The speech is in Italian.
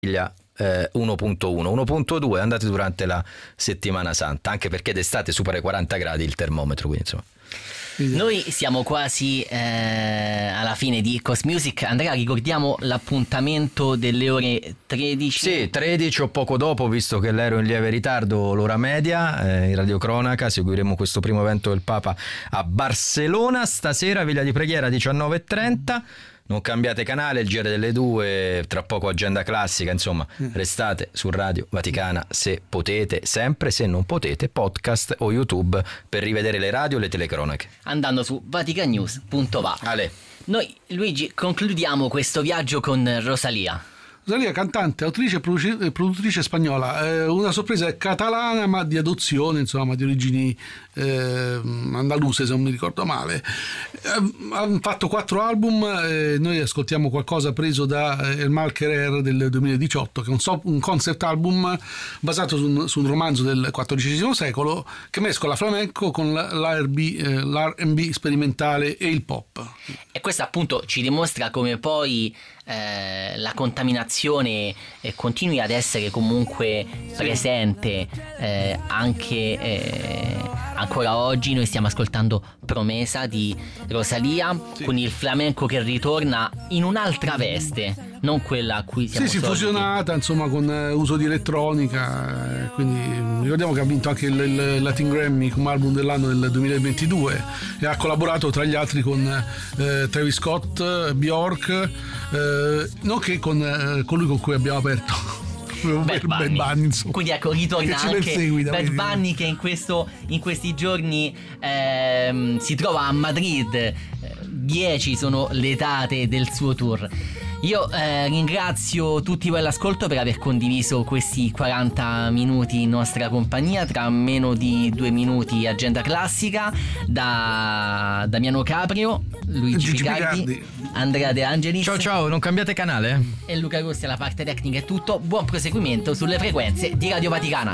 1.1, 1.2 andate durante la settimana santa, anche perché d'estate supera i 40 gradi il termometro, quindi insomma. Noi siamo quasi alla fine di Cos Music. Andrea, ricordiamo l'appuntamento delle ore 13? Sì, 13 o poco dopo, visto che l'ero in lieve ritardo, l'ora media, in radiocronaca seguiremo questo primo evento del Papa a Barcellona. Stasera Veglia di Preghiera 19.30. Non cambiate canale, il GR delle 2, tra poco agenda classica, insomma, restate su Radio Vaticana se potete, sempre, se non potete, podcast o YouTube per rivedere le radio e le telecronache. Andando su vaticanews.va. Ale. Noi, Luigi, concludiamo questo viaggio con Rosalía. Rosalía, cantante, autrice e produttrice spagnola, una sorpresa catalana ma di adozione, insomma, ma di origini andaluse, se non mi ricordo male. Hanno fatto 4 album, noi ascoltiamo qualcosa preso da El Mal Querer del 2018, che è un concept album basato su un romanzo del XIV secolo che mescola flamenco con l'R&B sperimentale e il pop. E questo appunto ci dimostra come poi la contaminazione continui ad essere comunque presente anche ancora oggi. Noi stiamo ascoltando Promesa di Rosalía, con il flamenco che ritorna in un'altra veste, non quella a cui siamo fusionata, insomma, con uso di elettronica, quindi ricordiamo che ha vinto anche il Latin Grammy come album dell'anno del 2022 e ha collaborato tra gli altri con Travis Scott, Bjork, nonché con lui con cui abbiamo aperto Bad Bunny, quindi ecco, ritorna anche Bad Bunny, che in questi giorni si trova a Madrid. 10 sono le date del suo tour. Io ringrazio tutti voi all'ascolto per aver condiviso questi 40 minuti in nostra compagnia. Tra meno di 2 minuti agenda classica da Damiano Caprio, Luigi Picardi, Andrea De Angelis. Ciao, non cambiate canale? E Luca Rossi alla parte tecnica. È tutto, buon proseguimento sulle frequenze di Radio Vaticana.